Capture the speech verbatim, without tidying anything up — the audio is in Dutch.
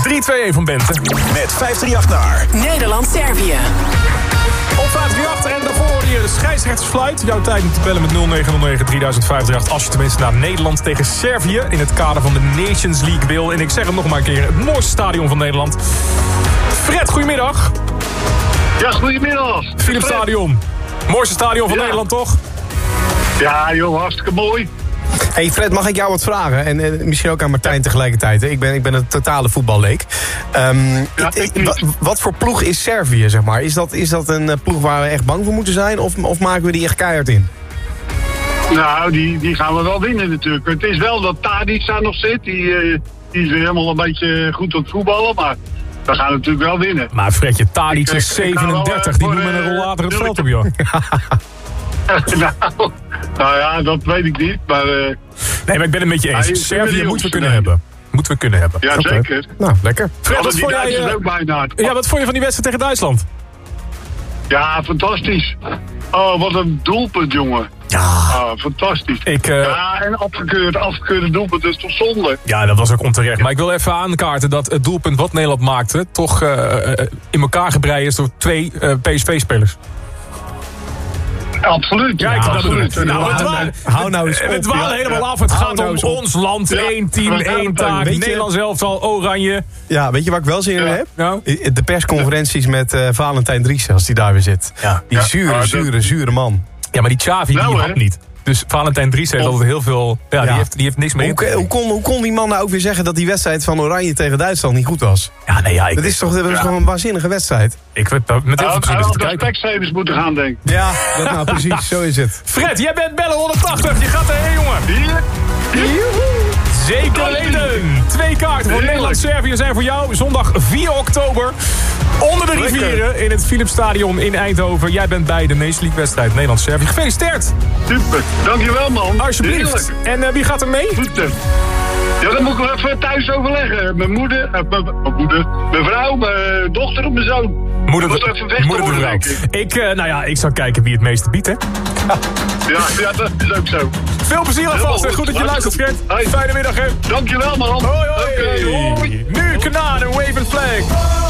drie twee een van Bente. Met vijf drie acht naar Nederland-Servië. Op vijf drie acht en daarvoor hoorde je de scheidsrechtersfluit. Jouw tijd om te bellen met nul negen nul negen drie vijf drie acht. Als je tenminste naar Nederland tegen Servië in het kader van de Nations League wil. En ik zeg het nog maar een keer, het mooiste stadion van Nederland. Fred, goedemiddag. Ja, goedemiddag. Philips Stadion. Mooiste stadion van ja. Nederland, toch? Ja, joh, hartstikke mooi. Hey Fred, mag ik jou wat vragen? En, en misschien ook aan Martijn tegelijkertijd. Hè? Ik ben, ik ben een totale voetballeek. Um, ja, ik, ik, wat, wat voor ploeg is Servië, zeg maar? Is dat, is dat een ploeg waar we echt bang voor moeten zijn? Of, of maken we die echt keihard in? Nou, die, die gaan we wel winnen natuurlijk. Het is wel dat Tadic daar nog zit. Die, uh, die is weer helemaal een beetje goed aan het voetballen. Maar we gaan natuurlijk wel winnen. Maar Fredje, Tadic is zevenendertig. Die moet met een rollator het veld op, joh. nou, nou ja, dat weet ik niet. Maar, uh, nee, maar ik ben het met je eens. Ja, Servië moeten we kunnen nee. hebben. Moeten we kunnen hebben. Ja, okay. zeker. Nou, lekker. Fred, wat vond jij, uh, ook bijna. Ja, wat vond je van die wedstrijd tegen Duitsland? Ja, fantastisch. Oh, wat een doelpunt, jongen. Ja. Oh, fantastisch. Ik, uh... Ja, en afgekeurd, afgekeurde doelpunt, dat is toch zonde? Ja, dat was ook onterecht. Maar ik wil even aankaarten dat het doelpunt wat Nederland maakte toch uh, in elkaar gebreid is door twee uh, P S V-spelers. Absoluut. Ja, ik ja, absoluut. Nou, nou, het waren, hou nou eens op. Het waren ja. helemaal af. Het hou gaat nou om op. ons land. Ja. Eén team, ja. één taak. Nederlands elftal, oranje. Ja, weet je waar ik wel zin in ja. heb? Nou? De persconferenties met uh, Valentijn Driessen, als die daar weer zit. Ja. Die ja. zure, ja, zure, zure man. Ja, maar die Xavi, nou, die hè? had niet. Dus Valentijn Driessen heeft altijd heel veel... Ja, ja. Die, heeft, die heeft niks mee. Hoe, hoe, kon, hoe kon die man nou ook weer zeggen dat die wedstrijd van Oranje tegen Duitsland niet goed was? Ja, nee, ja. Ik, dat is toch dat is ja. gewoon een waanzinnige wedstrijd? Ik weet met heel veel plezier had te de kijken. spekstevens moeten gaan, denk ik. Ja, dat nou precies, zo is het. Fred, jij bent bellen honderdtachtig. Je gaat erheen, jongen. Hier? Zeker weten. Twee kaarten voor Nederland-Servië zijn voor jou. Zondag vier oktober. Onder de Lekker. rivieren in het Philips Stadion in Eindhoven. Jij bent bij de Nations League wedstrijd Nederland-Servië. Gefeliciteerd. Super, dankjewel man. Alsjeblieft. Heerlijk. En uh, wie gaat er mee? Goed. Ja, dat moet ik wel even thuis overleggen. Mijn moeder, uh, mijn, mijn moeder, mijn vrouw, mijn dochter en mijn zoon. Moeder de, de, moeder de vrouw. Ik, uh, nou ja, ik zou kijken wie het meeste biedt, hè? Ja, ja, dat is ook zo. Veel plezier alvast en goed dat je luistert, Fred. Hey. Fijne middag, hè. Dankjewel man. Hoi, hoi. Okay, hoi. Nu Kanaan en Wave and Flag.